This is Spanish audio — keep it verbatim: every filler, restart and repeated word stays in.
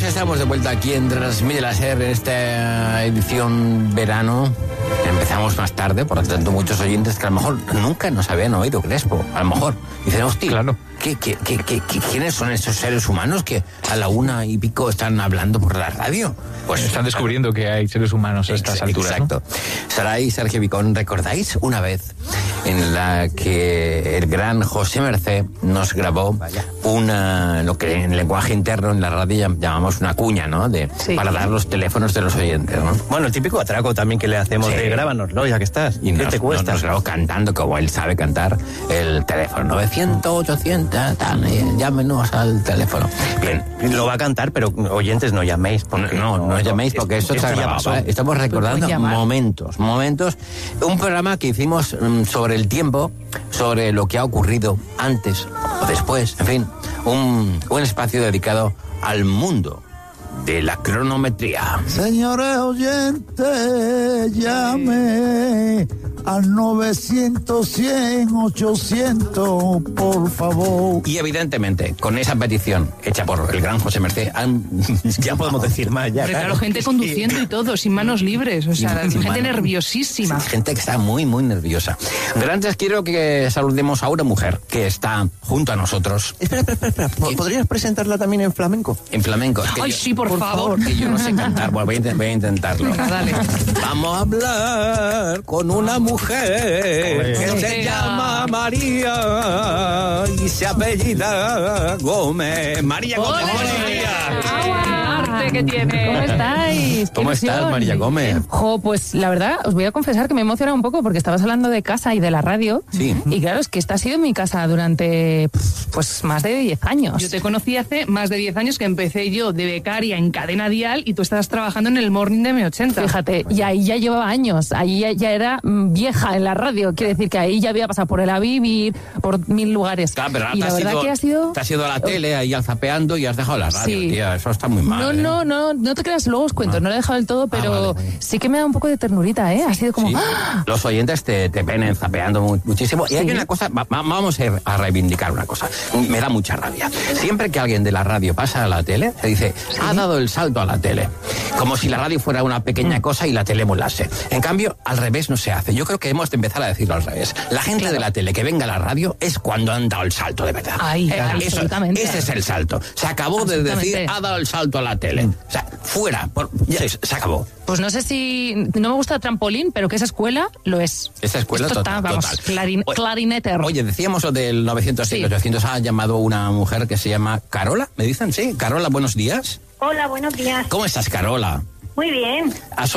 estamos de vuelta aquí en Transmite la Ser en esta edición verano. Empezamos más tarde, por lo tanto muchos oyentes que a lo mejor nunca nos habían oído Crespo, a lo mejor dicen, hostia, claro. ¿qué, qué, qué, qué, qué, ¿quiénes son estos seres humanos que a la una y pico están hablando por la radio? Pues están descubriendo que hay seres humanos a estas alturas. Exacto. ¿No? Saray y Sergio Vicón, ¿recordáis una vez en la que el gran José Mercé nos grabó una, lo que en lenguaje interno en la radio llamamos una cuña, ¿no? De, sí. Para dar los teléfonos de los oyentes, ¿no? Bueno, el típico atraco también que le hacemos Sí. de grábanos, ¿no? Ya que estás. Y ¿Qué nos, te cuesta? Nos grabó cantando, como él sabe cantar, el teléfono. novecientos, ochocientos, tal, eh, llámenos al teléfono. Bien. Lo va a cantar, pero oyentes no llaméis. No, no, no llaméis porque esto, esto está ya grabado, pasó. ¿vale? Estamos recordando momentos, momentos. Un programa que hicimos um, sobre el tiempo, sobre lo que ha ocurrido antes o después, en fin, un, un espacio dedicado al mundo de la cronometría. Señores oyentes, llame al novecientos, cien, ochocientos, por favor. Y evidentemente, con esa petición hecha por el gran José Mercé, han, Ya podemos decir más, ya. Pero claro, gente conduciendo y todo, sin manos libres, o sea, Sin- sin gente manos. nerviosísima. Sí, gente que está muy, muy nerviosa. Pero antes quiero que saludemos a una mujer que está junto a nosotros Espera, espera, espera. espera. ¿Podrías presentarla también en flamenco? en flamenco. Es que Ay, yo- sí, por, favor. que yo no sé cantar, bueno, voy a, intent- voy a intentarlo. Venga, dale. Vamos a hablar con una mujer que se Sea. llama María y se apellida Gómez. María Gómez, ¡Ole! buenos días. arte que tiene. ¿Cómo estáis? ¡Qué ¿Cómo estás, ilusión! María Gómez? Jo, pues la verdad, os voy a confesar que me he emocionado un poco porque estabas hablando de casa y de la radio. Sí. Y claro, es que esta ha sido mi casa durante pues más de diez años. Yo te conocí hace más de diez años que empecé yo de becaria en Cadena Dial y tú estabas trabajando en el Morning de M ochenta. Fíjate, y ahí ya llevaba años, ahí ya, ya era mm, vieja en la radio, quiere decir que ahí ya había pasado por el Aviv, por mil lugares. Claro, pero ahora y te la has, verdad ido, que ha sido... te has ido a la tele ahí alzapeando y has dejado la radio, Sí. tía. Eso está muy mal. No, ¿eh? no, no, no te creas, luego os cuento, Ah. no lo he dejado del todo, pero vale. sí que me da un poco de ternurita, ¿eh? Ha sido como... Sí. ¡ah! Los oyentes te, te ven zapeando mu- muchísimo. Y hay Sí. una cosa, va- va- vamos a ir a reivindicar una cosa. Me da mucha rabia. Siempre que alguien de la radio pasa a la tele, se dice, ha dado el salto a la tele. Como si la radio fuera una pequeña cosa y la tele molase. En cambio, al revés no se hace. Yo creo que hemos de empezar a decirlo al revés. La gente de la tele que venga a la radio es cuando han dado el salto de verdad. Ay, Eh, eso- absolutamente. ese es el salto. Se acabó de decir, Absolutamente. ha dado el salto a la tele. O sea, fuera. Por- ya, se acabó. Pues no sé si... No me gusta trampolín, pero que esa escuela lo es. Esa escuela Esto total, está, vamos, total. clarin- Oye, clarineter. Oye, decíamos lo del novecientos, Sí. ochocientos, ha llamado una mujer que se llama Carola, ¿me dicen? Sí, Carola, buenos días. Hola, buenos días. ¿Cómo estás, Carola? Muy bien. ¿Has